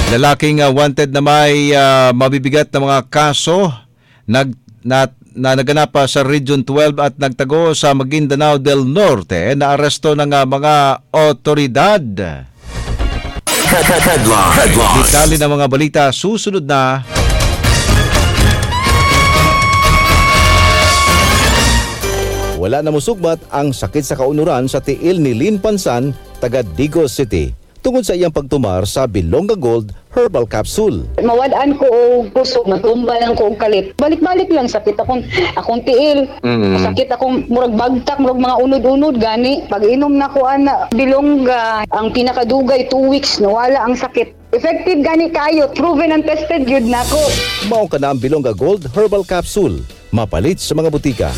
Lalaking wanted na may mabibigat na mga kaso na naganap sa Region 12 at nagtago sa Maguindanao del Norte na aresto ng mga otoridad. Detalye ng mga balita susunod na. Wala na musugbat ang sakit sa kaunuran sa tiil ni Lynn Pansan, taga Digos City, tungod sa iyang pagtumar sa Bilonga Gold Herbal Capsule. Mawadaan ko og puso, matumba lang ko og kalit. Balik-balik lang sakit akong tiil. Sakit akong murag bagtak, murag mga unod-unod gani. Pag inom na ko ana Bilonga, ang pinakadugay 2 weeks nawala ang sakit. Effective gani kayo, proven and tested gyud nako. Mao ka na ang Bilonga Gold Herbal Capsule, mapalit sa mga butika.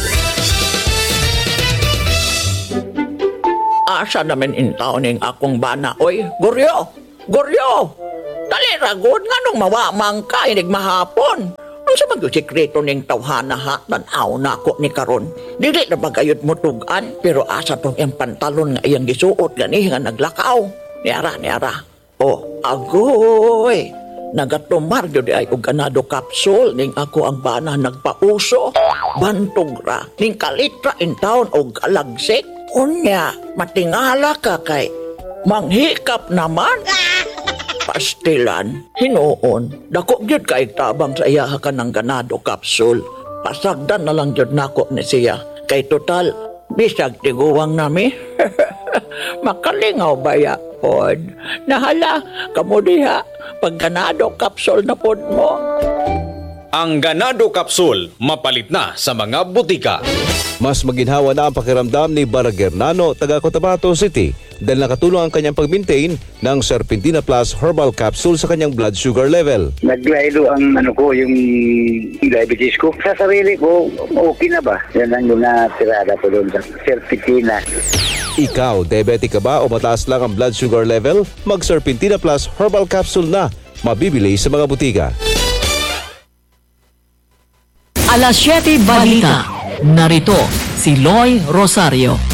Asa namin intaw ning akong bana. Oy, Goryo! Goryo! Dali ragod nga nung mawamang ka inig mahapon. Ang sa mag-sikreto ning tawhana ha, tanaw na ako ni karon. Dili na bagayot mo tugan, pero asa tong iyang pantalon nga iyang gisuot gani nga naglakaw. Niara. Oh, agoy! Nagatumar yun ay og ganado kapsul ning ako ang bana nagpauso. Bantog ra, ning kalitra in town og kalagsik. Unya, matingala ka kay manghikap naman. Pastilan, hinuon, dako gyud kay tabang sa iya ka ng ganado kapsul. Pasagdan na lang gyud nako ni siya. Kay total, bisag tiguwang nami. Makalingaw baya pod. Nahala, kamo diha, pag ganado kapsul na pod mo. Ang ganado kapsul, mapalit na sa mga butika. Mas maginhawa na ang pakiramdam ni Baragernano, taga Cotabato City, dahil nakatulong ang kanyang pag-maintain ng Serpentina Plus Herbal Capsule sa kanyang blood sugar level. Naglaylo ang yung diabetes ko. Sa sarili ko, okay na ba? Yan ang natirada ko doon sa Serpentina. Ikaw, diabetic ka ba o mataas lang ang blood sugar level? Mag-Serpentina Plus Herbal Capsule na, mabibili sa mga butika. Alas 7 Balita. Narito si Loy Rosario.